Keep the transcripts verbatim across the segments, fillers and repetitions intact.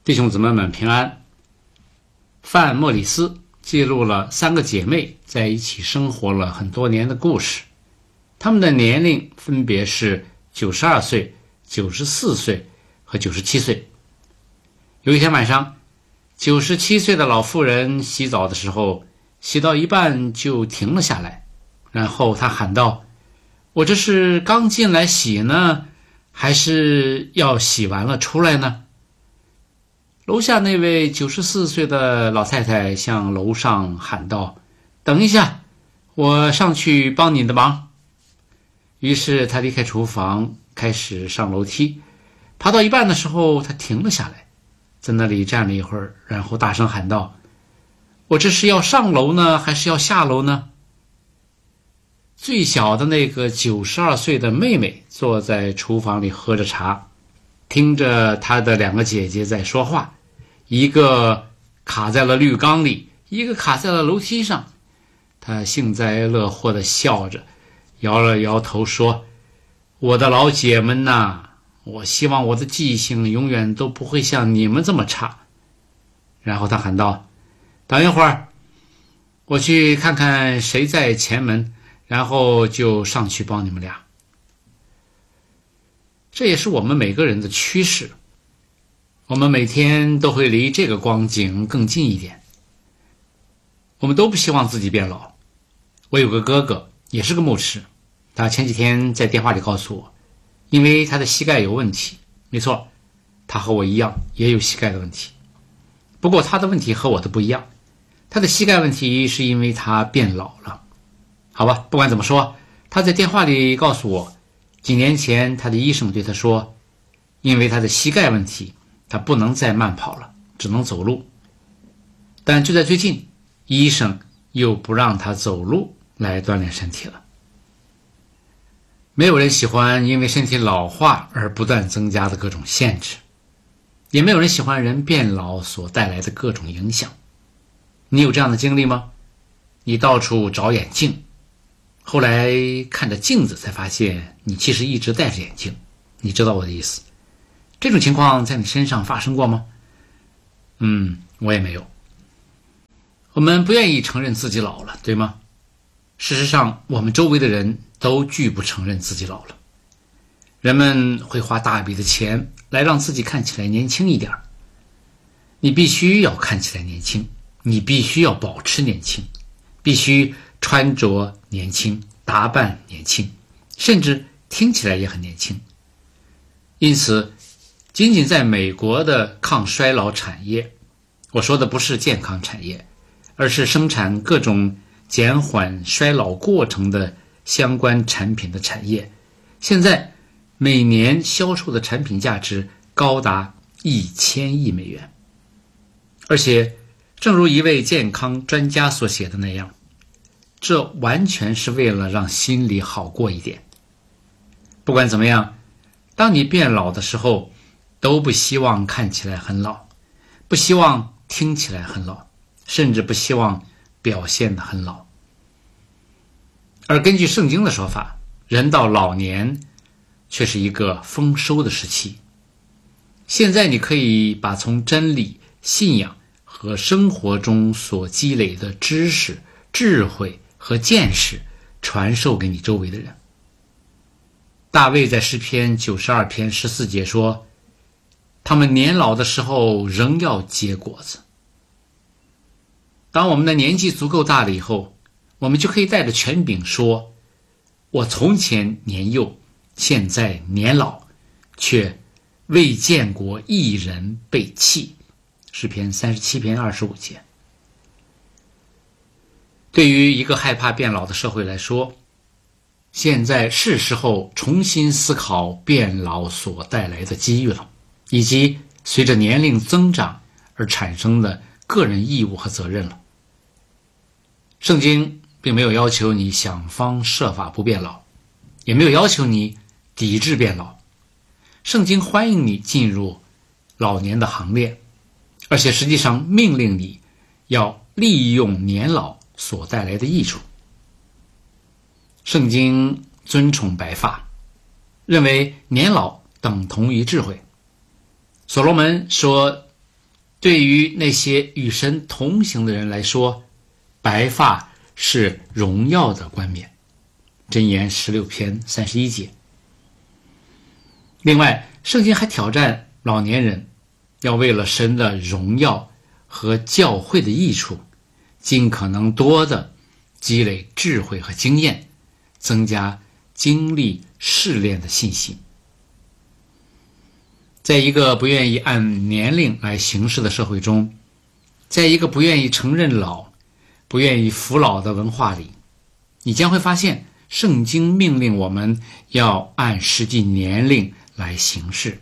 弟兄姊妹们平安。范莫里斯记录了三个姐妹在一起生活了很多年的故事，她们的年龄分别是九十二岁、九十四岁和九十七岁。有一天晚上，九十七岁的老妇人洗澡的时候，洗到一半就停了下来，然后她喊道：我这是刚进来洗呢，还是要洗完了出来呢？楼下那位九十四岁的老太太向楼上喊道：等一下，我上去帮你的忙。于是她离开厨房，开始上楼梯。爬到一半的时候，她停了下来，在那里站了一会儿，然后大声喊道：我这是要上楼呢，还是要下楼呢？最小的那个九十二岁的妹妹坐在厨房里喝着茶，听着她的两个姐姐在说话，一个卡在了浴缸里，一个卡在了楼梯上。她幸灾乐祸地笑着，摇了摇头说：我的老姐们呐，我希望我的记性永远都不会像你们这么差。然后她喊道：等一会儿，我去看看谁在前门，然后就上去帮你们俩。这也是我们每个人的趋势，我们每天都会离这个光景更近一点。我们都不希望自己变老。我有个哥哥，也是个牧师，他前几天在电话里告诉我，因为他的膝盖有问题。没错，他和我一样也有膝盖的问题，不过他的问题和我的不一样，他的膝盖问题是因为他变老了。好吧，不管怎么说，他在电话里告诉我，几年前他的医生对他说，因为他的膝盖问题，他不能再慢跑了，只能走路。但就在最近，医生又不让他走路来锻炼身体了。没有人喜欢因为身体老化而不断增加的各种限制，也没有人喜欢人变老所带来的各种影响。你有这样的经历吗？你到处找眼镜，后来看着镜子才发现你其实一直戴着眼镜，你知道我的意思。这种情况在你身上发生过吗？嗯，我也没有。我们不愿意承认自己老了，对吗？事实上，我们周围的人都拒不承认自己老了。人们会花大笔的钱来让自己看起来年轻一点。你必须要看起来年轻，你必须要保持年轻，必须穿着年轻，打扮年轻，甚至听起来也很年轻。因此，仅仅在美国的抗衰老产业，我说的不是健康产业，而是生产各种减缓衰老过程的相关产品的产业，现在每年销售的产品价值高达一千亿美元。而且正如一位健康专家所写的那样，这完全是为了让心里好过一点。不管怎么样，当你变老的时候，都不希望看起来很老，不希望听起来很老，甚至不希望表现得很老。而根据圣经的说法，人到老年却是一个丰收的时期。现在你可以把从真理、信仰和生活中所积累的知识、智慧和见识传授给你周围的人。大卫在诗篇九十二篇十四节说，他们年老的时候仍要结果子。当我们的年纪足够大了以后，我们就可以带着权柄说，我从前年幼，现在年老，却未见过一人被弃。诗篇三十七篇二十五节。对于一个害怕变老的社会来说，现在是时候重新思考变老所带来的机遇了，以及随着年龄增长而产生的个人义务和责任了。圣经并没有要求你想方设法不变老，也没有要求你抵制变老。圣经欢迎你进入老年的行列，而且实际上命令你要利用年老所带来的益处。圣经尊崇白发，认为年老等同于智慧。所罗门说， 对于那些与神同行的人来说，白发是荣耀的冠冕。箴言十六篇三十一节。另外，圣经还挑战老年人要为了神的荣耀和教会的益处，尽可能多的积累智慧和经验，增加经历试炼的信心。在一个不愿意按年龄来行事的社会中，在一个不愿意承认老、不愿意服老的文化里，你将会发现圣经命令我们要按实际年龄来行事。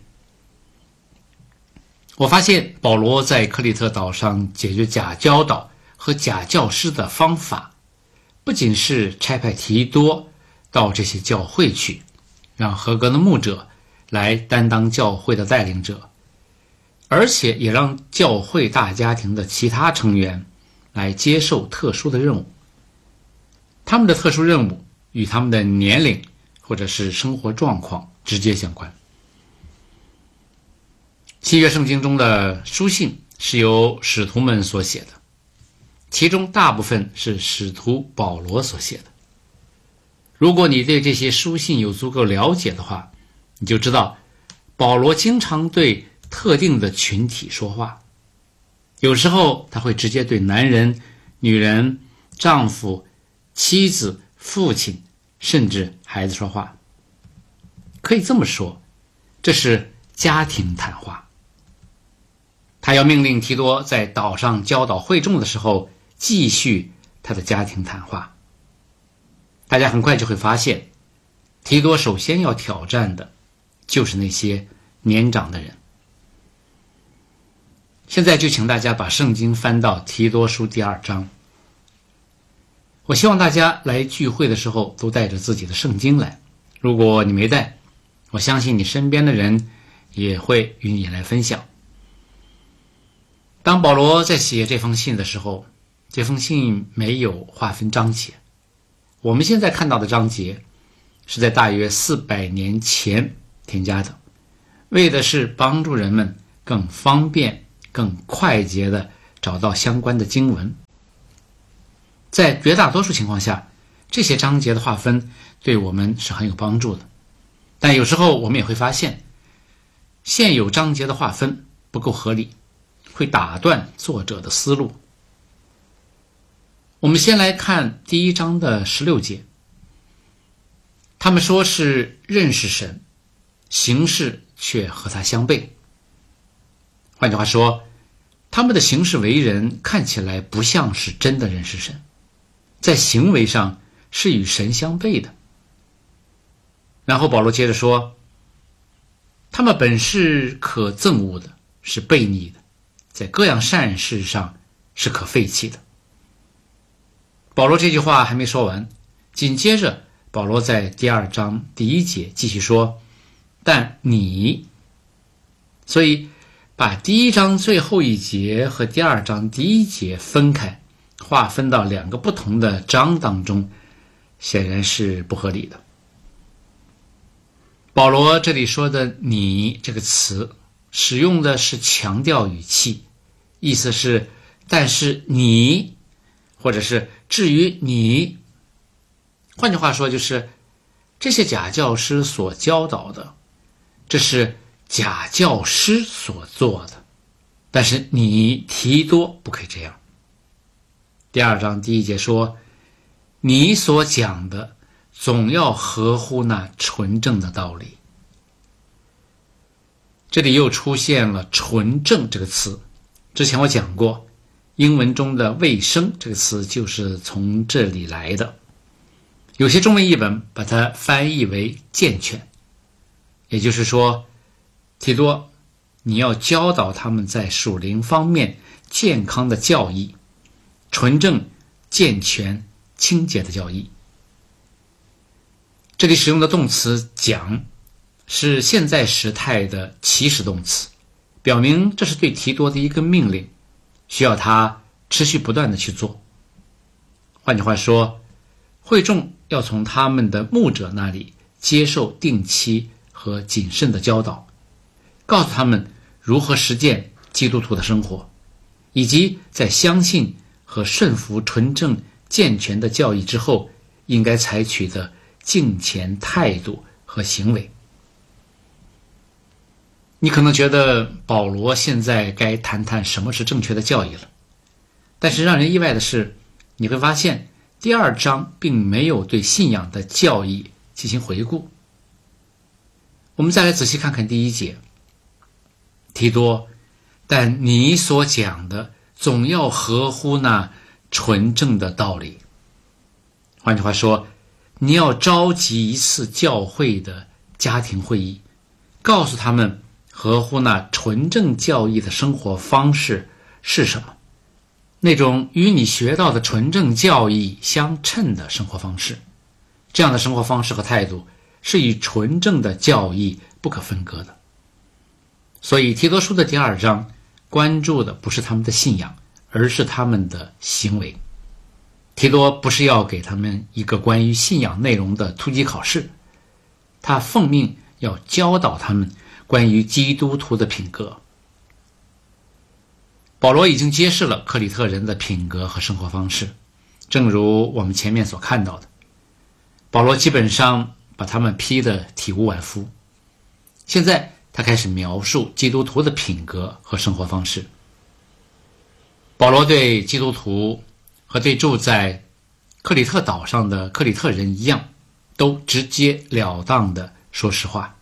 我发现保罗在克里特岛上解决假教导和假教师的方法，不仅是差派提多到这些教会去，让合格的牧者来担当教会的带领者，而且也让教会大家庭的其他成员来接受特殊的任务。他们的特殊任务与他们的年龄或者是生活状况直接相关。新约圣经中的书信是由使徒们所写的，其中大部分是使徒保罗所写的。如果你对这些书信有足够了解的话，你就知道保罗经常对特定的群体说话，有时候他会直接对男人、女人、丈夫、妻子、父亲甚至孩子说话。可以这么说，这是家庭谈话。他要命令提多在岛上教导会众的时候继续他的家庭谈话。大家很快就会发现，提多首先要挑战的就是那些年长的人。现在就请大家把圣经翻到提多书第二章。我希望大家来聚会的时候都带着自己的圣经来，如果你没带，我相信你身边的人也会与你来分享。当保罗在写这封信的时候，这封信没有划分章节。我们现在看到的章节是在大约四百年前添加的，为的是帮助人们更方便、更快捷地找到相关的经文。在绝大多数情况下，这些章节的划分对我们是很有帮助的。但有时候我们也会发现，现有章节的划分不够合理，会打断作者的思路。我们先来看第一章的十六节，他们说是认识神，行事却和他相悖。换句话说，他们的行事为人看起来不像是真的认识神，在行为上是与神相悖的。然后保罗接着说，他们本是可憎恶的，是悖逆的，在各样善事上是可废弃的。保罗这句话还没说完，紧接着保罗在第二章第一节继续说，但你，所以把第一章最后一节和第二章第一节分开，划分到两个不同的章当中，显然是不合理的。保罗这里说的你这个词使用的是强调语气，意思是但是你，或者是至于你。换句话说，就是这些假教师所教导的，这是假教师所做的，但是你提多不可以这样。第二章第一节说，你所讲的总要合乎那纯正的道理。这里又出现了纯正这个词，之前我讲过，英文中的卫生这个词就是从这里来的。有些中文译本把它翻译为健全，也就是说，提多，你要教导他们在属灵方面健康的教义，纯正、健全、清洁的教义。这里使用的动词讲是现在时态的祈使动词，表明这是对提多的一个命令，需要他持续不断的去做。换句话说，会众要从他们的牧者那里接受定期和谨慎的教导，告诉他们如何实践基督徒的生活， 以及在相信和顺服纯正健全的教义之后应该采取的敬虔态度和行为。你可能觉得保罗现在该谈谈什么是正确的教义了，但是让人意外的是，你会发现第二章并没有对信仰的教义进行回顾。我们再来仔细看看第一节，提多，但你所讲的总要合乎那纯正的道理。换句话说，你要召集一次教会的家庭会议，告诉他们合乎那纯正教义的生活方式是什么，那种与你学到的纯正教义相称的生活方式。这样的生活方式和态度是与纯正的教义不可分割的。所以提多书的第二章关注的不是他们的信仰，而是他们的行为。提多不是要给他们一个关于信仰内容的突击考试，他奉命要教导他们关于基督徒的品格。保罗已经揭示了克里特人的品格和生活方式，正如我们前面所看到的，保罗基本上把他们批得体无完肤。现在他开始描述基督徒的品格和生活方式。保罗对基督徒和对住在克里特岛上的克里特人一样，都直截了当地说实话。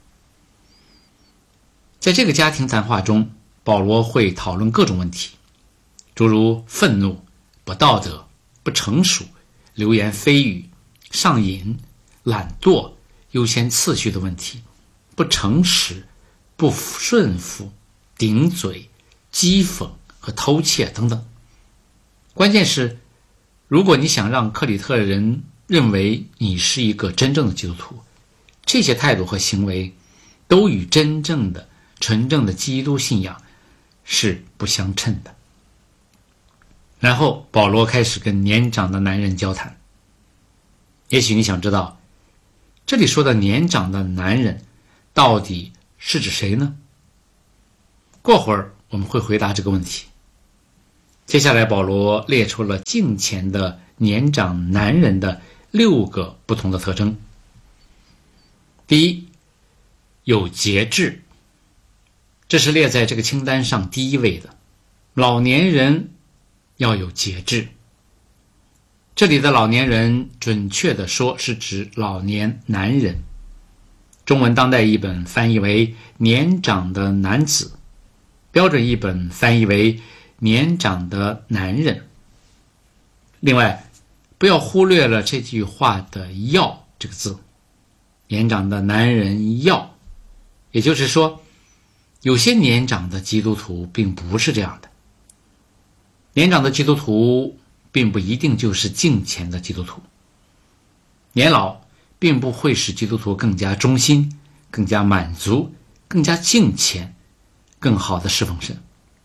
在这个家庭谈话中，保罗会讨论各种问题，诸如愤怒、不道德、不成熟、流言蜚语、上瘾、懒惰、优先次序的问题，不诚实、不顺服、顶嘴、讥讽和偷窃等等。关键是，如果你想让克里特人认为你是一个真正的基督徒，这些态度和行为都与真正的纯正的基督信仰是不相称的。然后保罗开始跟年长的男人交谈。也许你想知道，这里说的年长的男人到底是指谁呢？过会儿我们会回答这个问题。接下来保罗列出了敬虔的年长男人的六个不同的特征。第一，有节制，这是列在这个清单上第一位的。老年人要有节制。这里的老年人准确地说是指老年男人，中文当代译本翻译为年长的男子，标准译本翻译为年长的男人。另外，不要忽略了这句话的要这个字，年长的男人要，也就是说，有些年长的基督徒并不是这样的。年长的基督徒并不一定就是敬虔的基督徒。年老并不会使基督徒更加忠心、更加满足、更加敬虔、更好的侍奉神。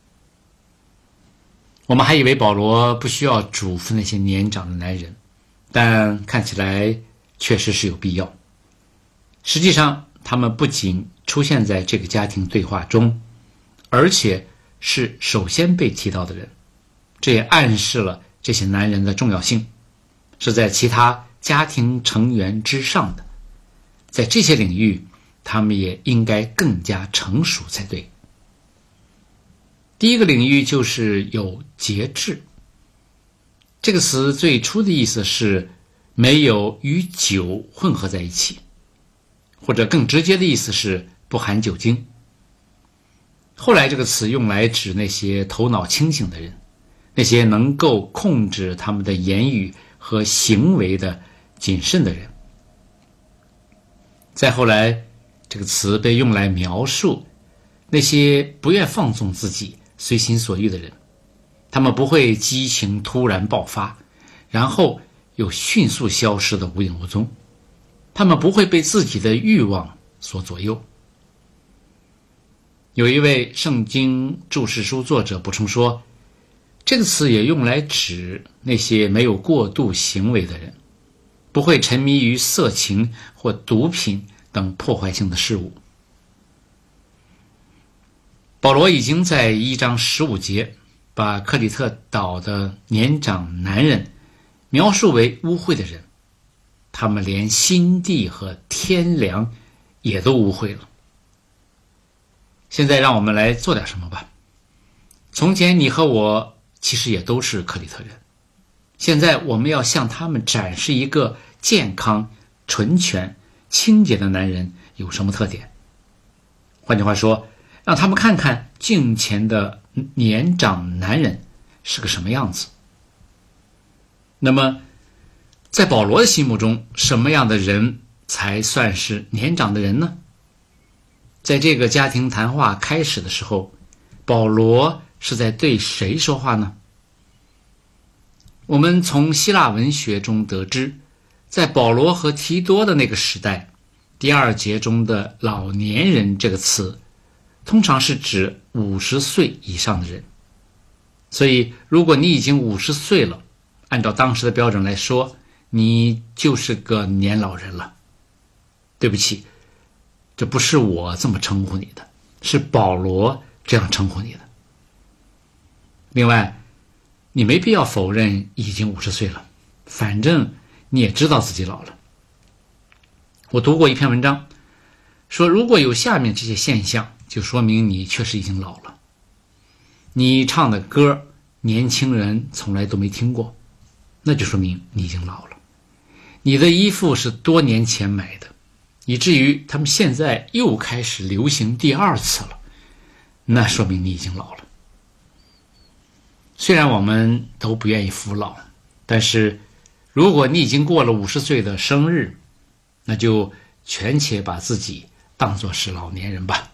我们还以为保罗不需要嘱咐那些年长的男人，但看起来确实是有必要。实际上，他们不仅出现在这个家庭对话中，而且是首先被提到的人。这也暗示了这些男人的重要性，是在其他家庭成员之上的。在这些领域，他们也应该更加成熟才对。第一个领域就是有节制。这个词最初的意思是没有与酒混合在一起，或者更直接的意思是不含酒精。后来这个词用来指那些头脑清醒的人，那些能够控制他们的言语和行为的谨慎的人。再后来，这个词被用来描述那些不愿放纵自己、随心所欲的人。他们不会激情突然爆发，然后又迅速消失得无影无踪。他们不会被自己的欲望所左右。有一位圣经注释书作者补充说，这个词也用来指那些没有过度行为的人，不会沉迷于色情或毒品等破坏性的事物。保罗已经在一章十五节把克里特岛的年长男人描述为污秽的人，他们连心地和天良也都污秽了。现在让我们来做点什么吧。从前你和我其实也都是克里特人，现在我们要向他们展示一个健康、纯全、清洁的男人有什么特点。换句话说，让他们看看镜前的年长男人是个什么样子。那么在保罗的心目中，什么样的人才算是年长的人呢？在这个家庭谈话开始的时候，保罗是在对谁说话呢？我们从希腊文学中得知，在保罗和提多的那个时代，第二节中的老年人这个词通常是指五十岁以上的人。所以如果你已经五十岁了，按照当时的标准来说，你就是个年老人了。对不起，这不是我这么称呼你的，是保罗这样称呼你的。另外，你没必要否认已经五十岁了，反正你也知道自己老了。我读过一篇文章，说如果有下面这些现象，就说明你确实已经老了。你唱的歌年轻人从来都没听过，那就说明你已经老了。你的衣服是多年前买的，以至于他们现在又开始流行第二次了，那说明你已经老了。虽然我们都不愿意服老，但是如果你已经过了五十岁的生日，那就全且把自己当作是老年人吧。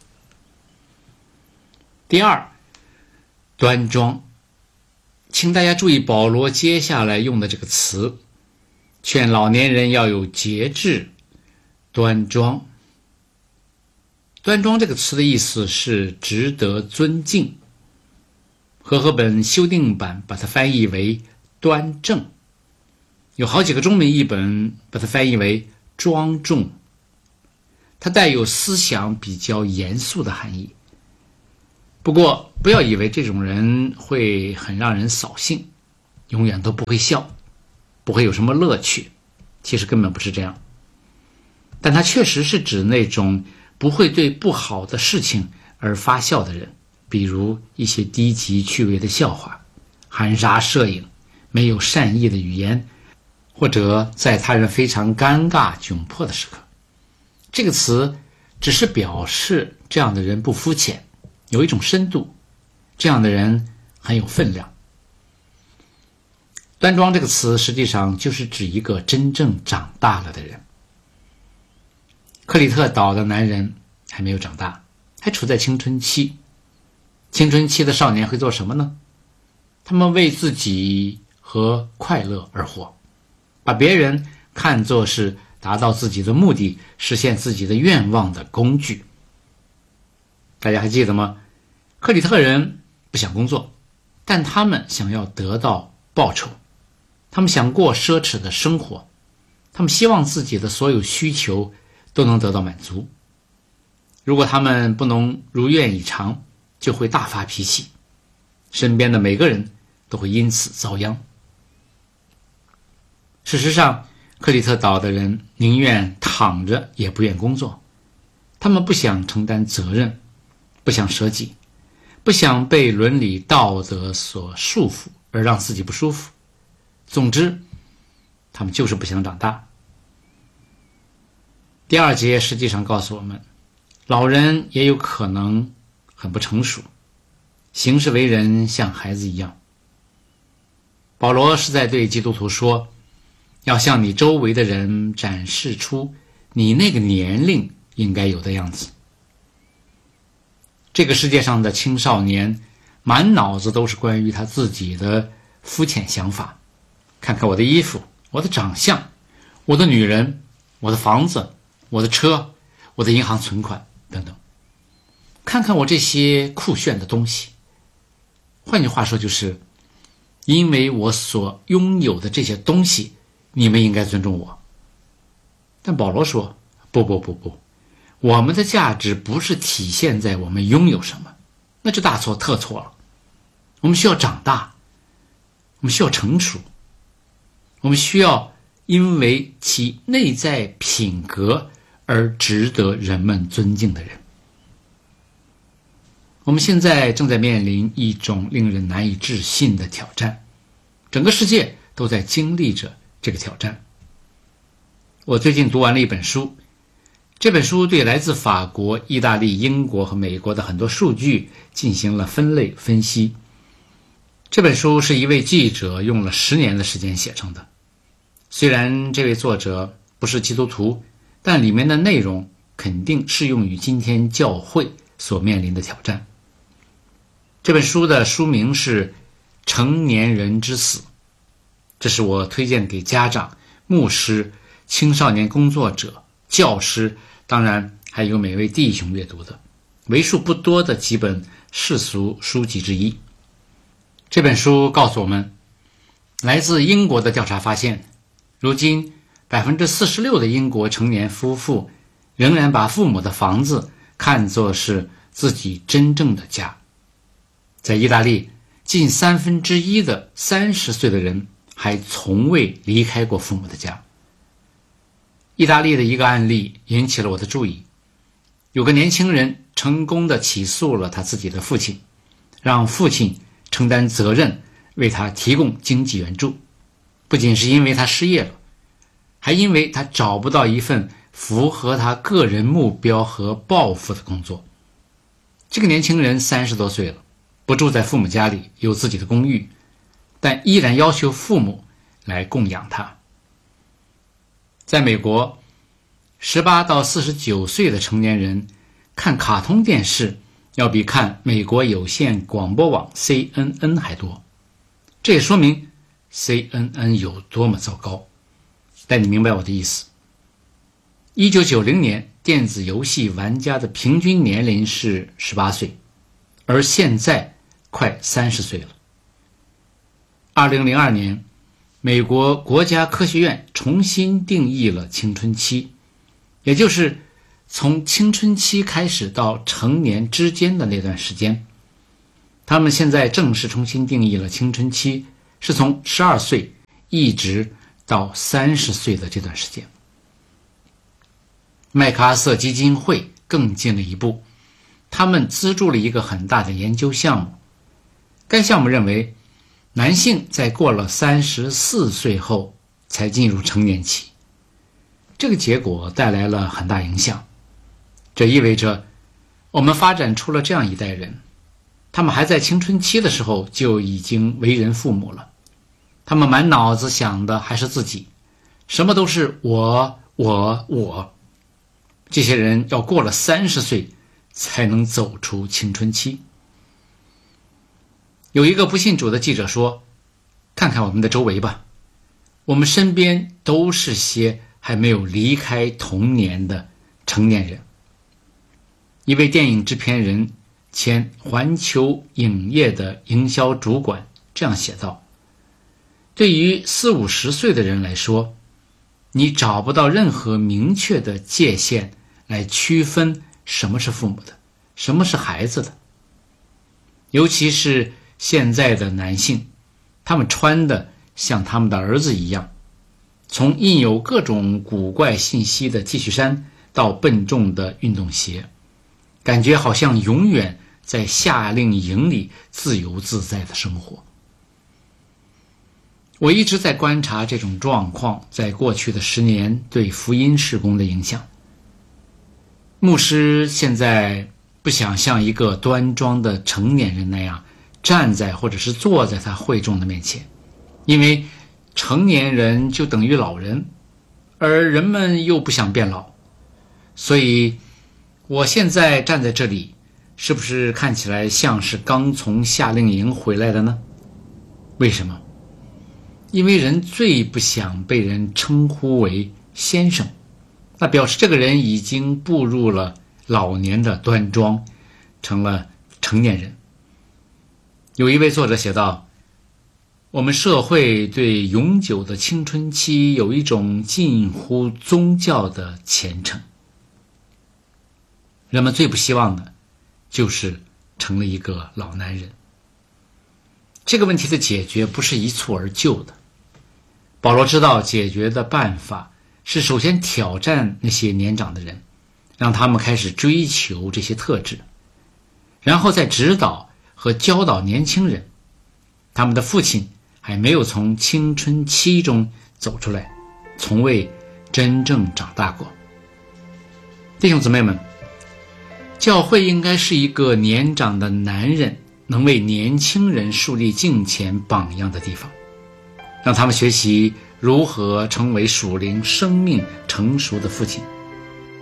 第二，端庄。请大家注意保罗接下来用的这个词，劝老年人要有节制、端庄。端庄这个词的意思是值得尊敬，和合本修订版把它翻译为端正，有好几个中文译本把它翻译为庄重。它带有思想比较严肃的含义。不过不要以为这种人会很让人扫兴，永远都不会笑，不会有什么乐趣，其实根本不是这样。但它确实是指那种不会对不好的事情而发笑的人，比如一些低级趣味的笑话、含沙射影、没有善意的语言，或者在他人非常尴尬窘迫的时刻。这个词只是表示这样的人不肤浅，有一种深度，这样的人很有分量。端庄这个词实际上就是指一个真正长大了的人。克里特岛的男人还没有长大，还处在青春期。青春期的少年会做什么呢？他们为自己和快乐而活，把别人看作是达到自己的目的、实现自己的愿望的工具。大家还记得吗？克里特人不想工作，但他们想要得到报酬，他们想过奢侈的生活，他们希望自己的所有需求都能得到满足。如果他们不能如愿以偿，就会大发脾气，身边的每个人都会因此遭殃。事实上，克里特岛的人宁愿躺着也不愿工作，他们不想承担责任，不想舍己，不想被伦理道德所束缚而让自己不舒服。总之，他们就是不想长大。第二节实际上告诉我们，老人也有可能很不成熟，行事为人像孩子一样。保罗是在对基督徒说，要向你周围的人展示出你那个年龄应该有的样子。这个世界上的青少年满脑子都是关于他自己的肤浅想法，看看我的衣服，我的长相，我的女人，我的房子，我的车，我的银行存款等等，看看我这些酷炫的东西。换句话说，就是因为我所拥有的这些东西，你们应该尊重我。但保罗说，不不不不，我们的价值不是体现在我们拥有什么，那就大错特错了。 我们需要长大，我们需要成熟，我们需要因为其内在品格而值得人们尊敬的人。我们现在正在面临一种令人难以置信的挑战，整个世界都在经历着这个挑战。我最近读完了一本书，这本书对来自法国、意大利、英国和美国的很多数据进行了分类分析。这本书是一位记者用了十年的时间写成的。虽然这位作者不是基督徒，但里面的内容肯定适用于今天教会所面临的挑战。这本书的书名是《成年人之死》，这是我推荐给家长、牧师、青少年工作者、教师，当然还有每位弟兄阅读的为数不多的几本世俗书籍之一。这本书告诉我们，来自英国的调查发现，如今 百分之四十六 的英国成年夫妇仍然把父母的房子看作是自己真正的家。在意大利，近三分之一的三十岁的人还从未离开过父母的家。意大利的一个案例引起了我的注意，有个年轻人成功地起诉了他自己的父亲，让父亲承担责任，为他提供经济援助，不仅是因为他失业了，还因为他找不到一份符合他个人目标和抱负的工作。这个年轻人三十多岁了，不住在父母家里，有自己的公寓，但依然要求父母来供养他。在美国，十八到四十九岁的成年人看卡通电视要比看美国有线广播网 C N N 还多，这也说明 C N N 有多么糟糕。但你明白我的意思。一九九零年，电子游戏玩家的平均年龄是十八岁，而现在快三十岁了。二零零二年，美国国家科学院重新定义了青春期，也就是从青春期开始到成年之间的那段时间。他们现在正式重新定义了青春期是从十二岁一直到三十岁的这段时间。麦克阿瑟基金会更进了一步，他们资助了一个很大的研究项目。该项目认为，男性在过了三十四岁后才进入成年期。这个结果带来了很大影响，这意味着我们发展出了这样一代人，他们还在青春期的时候就已经为人父母了，他们满脑子想的还是自己，什么都是我我我。这些人要过了三十岁才能走出青春期。有一个不信主的记者说，看看我们的周围吧，我们身边都是些还没有离开童年的成年人。一位电影制片人、前环球影业的营销主管这样写道，对于四五十岁的人来说，你找不到任何明确的界限来区分什么是父母的，什么是孩子的。尤其是现在的男性，他们穿的像他们的儿子一样，从印有各种古怪信息的 T 恤衫到笨重的运动鞋，感觉好像永远在夏令营里自由自在的生活。我一直在观察这种状况在过去的十年对福音事工的影响。牧师现在不想像一个端庄的成年人那样站在或者是坐在他会众的面前，因为成年人就等于老人，而人们又不想变老。所以我现在站在这里，是不是看起来像是刚从夏令营回来的呢？为什么？因为人最不想被人称呼为先生，那表示这个人已经步入了老年的端庄，成了成年人。有一位作者写道，我们社会对永久的青春期有一种近乎宗教的虔诚。人们最不希望的就是成了一个老男人。 这个问题的解决不是一蹴而就的。保罗知道解决的办法是首先挑战那些年长的人，让他们开始追求这些特质，然后再指导和教导年轻人。他们的父亲还没有从青春期中走出来，从未真正长大过。弟兄姊妹们，教会应该是一个年长的男人能为年轻人树立敬虔榜样的地方，让他们学习如何成为属灵生命成熟的父亲。